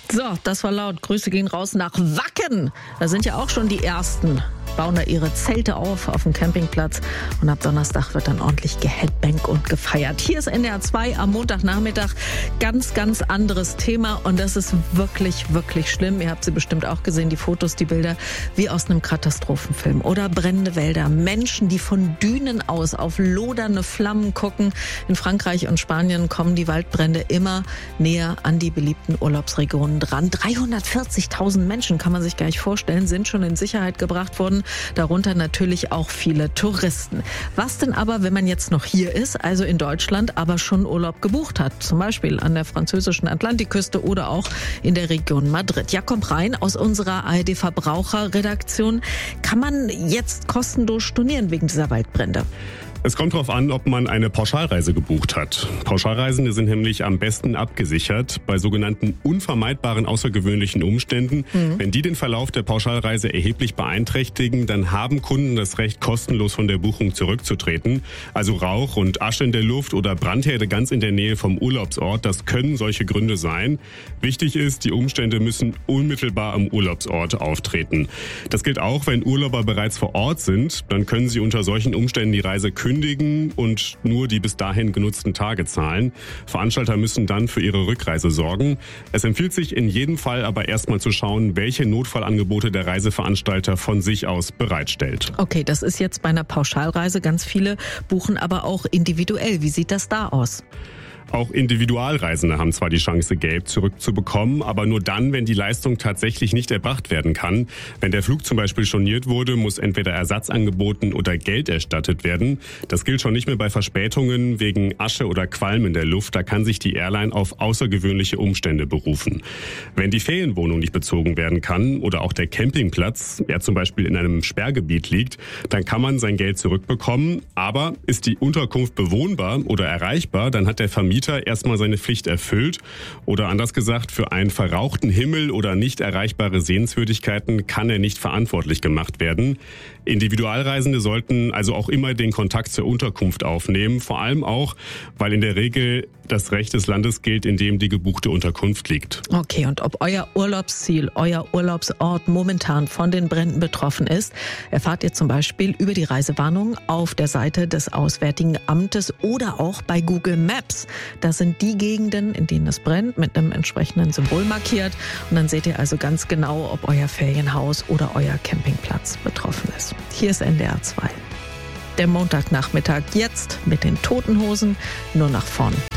So, das war laut. Grüße gehen raus nach Wacken. Da sind ja auch schon die Ersten. Bauen da ihre Zelte auf dem Campingplatz. Und ab Donnerstag wird dann ordentlich geheadbangt und gefeiert. Hier ist NDR 2 am Montagnachmittag. Ganz, ganz anderes Thema. Und das ist wirklich, wirklich schlimm. Ihr habt sie bestimmt auch gesehen, die Fotos, die Bilder, wie aus einem Katastrophenfilm. Oder brennende Wälder. Menschen, die von Dünen aus auf lodernde Flammen gucken. In Frankreich und Spanien kommen die Waldbrände immer näher an die beliebten Urlaubsregionen dran. 340.000 Menschen, kann man sich gar nicht vorstellen, sind schon in Sicherheit gebracht worden. Darunter natürlich auch viele Touristen. Was denn aber, wenn man jetzt noch hier ist, also in Deutschland, aber schon Urlaub gebucht hat? Zum Beispiel an der französischen Atlantikküste oder auch in der Region Madrid. Jakob Rhein aus unserer ARD Verbraucherredaktion. Kann man jetzt kostenlos stornieren wegen dieser Waldbrände? Es kommt darauf an, ob man eine Pauschalreise gebucht hat. Pauschalreisende sind nämlich am besten abgesichert bei sogenannten unvermeidbaren außergewöhnlichen Umständen. Wenn die den Verlauf der Pauschalreise erheblich beeinträchtigen, dann haben Kunden das Recht, kostenlos von der Buchung zurückzutreten. Also Rauch und Asche in der Luft oder Brandherde ganz in der Nähe vom Urlaubsort, das können solche Gründe sein. Wichtig ist, die Umstände müssen unmittelbar am Urlaubsort auftreten. Das gilt auch, wenn Urlauber bereits vor Ort sind. Dann können sie unter solchen Umständen die Reise kündigen und nur die bis dahin genutzten Tage zahlen. Veranstalter müssen dann für ihre Rückreise sorgen. Es empfiehlt sich in jedem Fall aber erstmal zu schauen, welche Notfallangebote der Reiseveranstalter von sich aus bereitstellt. Okay, das ist jetzt bei einer Pauschalreise. Ganz viele buchen aber auch individuell. Wie sieht das da aus? Auch Individualreisende haben zwar die Chance, Geld zurückzubekommen, aber nur dann, wenn die Leistung tatsächlich nicht erbracht werden kann. Wenn der Flug zum Beispiel storniert wurde, muss entweder Ersatz angeboten oder Geld erstattet werden. Das gilt schon nicht mehr bei Verspätungen wegen Asche oder Qualm in der Luft. Da kann sich die Airline auf außergewöhnliche Umstände berufen. Wenn die Ferienwohnung nicht bezogen werden kann oder auch der Campingplatz, zum Beispiel in einem Sperrgebiet liegt, dann kann man sein Geld zurückbekommen. Aber ist die Unterkunft bewohnbar oder erreichbar, dann hat der Vermieter erstmal seine Pflicht erfüllt. Oder anders gesagt, für einen verrauchten Himmel oder nicht erreichbare Sehenswürdigkeiten kann er nicht verantwortlich gemacht werden. Individualreisende sollten also auch immer den Kontakt zur Unterkunft aufnehmen, vor allem auch, weil in der Regel das Recht des Landes gilt, in dem die gebuchte Unterkunft liegt. Okay, und ob euer Urlaubsziel, euer Urlaubsort momentan von den Bränden betroffen ist, erfahrt ihr zum Beispiel über die Reisewarnung auf der Seite des Auswärtigen Amtes oder auch bei Google Maps. Das sind die Gegenden, in denen es brennt, mit einem entsprechenden Symbol markiert. Und dann seht ihr also ganz genau, ob euer Ferienhaus oder euer Campingplatz betroffen ist. Hier ist NDR 2. Der Montagnachmittag jetzt mit den Toten Hosen nur nach vorn.